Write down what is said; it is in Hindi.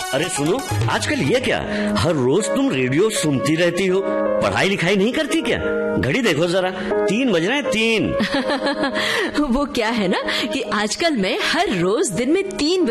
अरे सुनो, आजकल ये क्या, हर रोज तुम रेडियो सुनती रहती हो, पढ़ाई लिखाई नहीं करती क्या? घड़ी देखो जरा, 3 बज रहे हैं, 3। वो क्या है ना कि आजकल मैं हर रोज दिन में 3